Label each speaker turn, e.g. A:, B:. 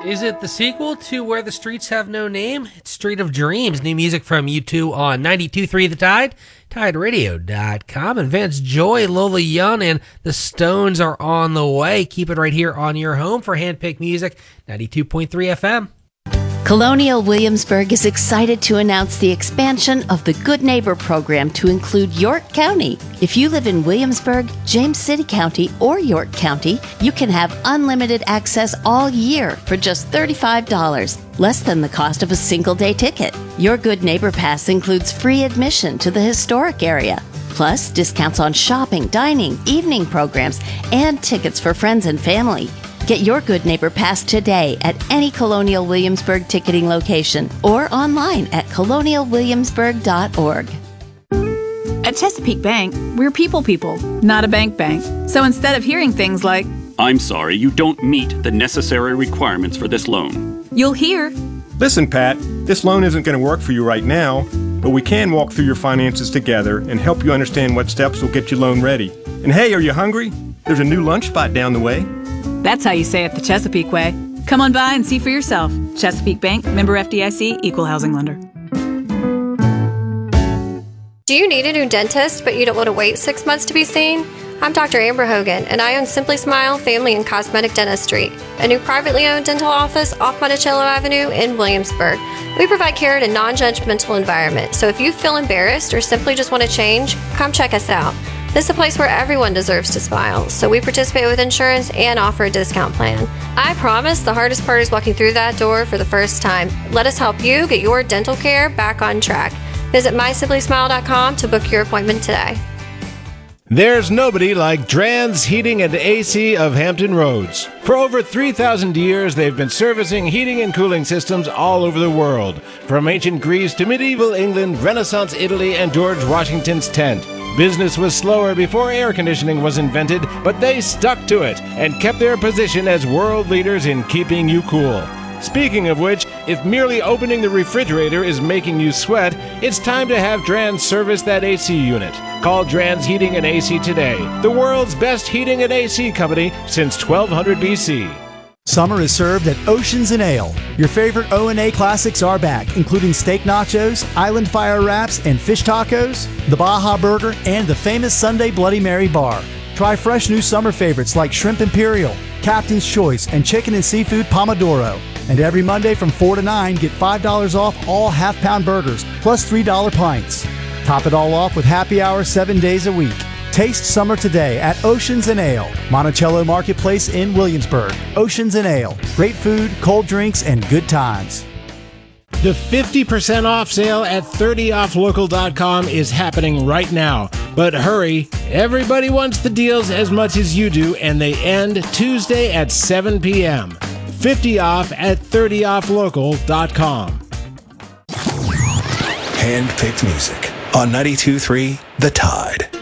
A: Is it the sequel to Where the Streets Have No Name? It's Street of Dreams. New music from U2 on 92.3 The Tide, TideRadio.com. And Vance Joy, Lola Young, and the Stones are on the way. Keep it right here on your home for handpicked music, 92.3 FM.
B: Colonial Williamsburg is excited to announce the expansion of the Good Neighbor program to include York County. If you live in Williamsburg, James City County, or York County, you can have unlimited access all year for just $35, less than the cost of a single-day ticket. Your Good Neighbor Pass includes free admission to the historic area, plus discounts on shopping, dining, evening programs, and tickets for friends and family. Get your Good Neighbor Pass today at any Colonial Williamsburg ticketing location or online at colonialwilliamsburg.org.
C: At Chesapeake Bank, we're people, not a bank. So instead of hearing things like,
D: "I'm sorry, you don't meet the necessary requirements for this loan,"
C: you'll hear,
E: "Listen, Pat, this loan isn't going to work for you right now, but we can walk through your finances together and help you understand what steps will get you loan ready. And hey, are you hungry? There's a new lunch spot down the way."
C: That's how you say it the Chesapeake way. Come on by and see for yourself. Chesapeake Bank, member FDIC, equal housing lender.
F: Do you need a new dentist, but you don't want to wait 6 months to be seen? I'm Dr. Amber Hogan, and I own Simply Smile Family and Cosmetic Dentistry, a new privately owned dental office off Monticello Avenue in Williamsburg. We provide care in a non-judgmental environment, so if you feel embarrassed or simply just want to change, come check us out. This is a place where everyone deserves to smile, so we participate with insurance and offer a discount plan. I promise the hardest part is walking through that door for the first time. Let us help you get your dental care back on track. Visit mysimplysmile.com to book your appointment today.
G: There's nobody like Drans Heating and AC of Hampton Roads. For over 3,000 years, they've been servicing heating and cooling systems all over the world, from ancient Greece to medieval England, Renaissance Italy, and George Washington's tent. Business was slower before air conditioning was invented, but they stuck to it and kept their position as world leaders in keeping you cool. Speaking of which, if merely opening the refrigerator is making you sweat, it's time to have Drans service that AC unit. Call Drans Heating and AC today, the world's best heating and AC company since 1200 BC.
H: Summer is served at Oceans and Ale. Your favorite O&A classics are back, including steak nachos, island fire wraps, and fish tacos, the Baja Burger, and the famous Sunday Bloody Mary bar. Try fresh new summer favorites like Shrimp Imperial, Captain's Choice, and Chicken and Seafood Pomodoro. And every Monday from 4 to 9, get $5 off all half-pound burgers, plus $3 pints. Top it all off with happy hour 7 days a week. Taste summer today at Oceans and Ale, Monticello Marketplace in Williamsburg. Oceans and Ale, great food, cold drinks, and good times.
G: The 50% off sale at 30offlocal.com is happening right now. But hurry, everybody wants the deals as much as you do, and they end Tuesday at 7 p.m. 50 off at 30offlocal.com.
I: Handpicked music on 92.3 The Tide.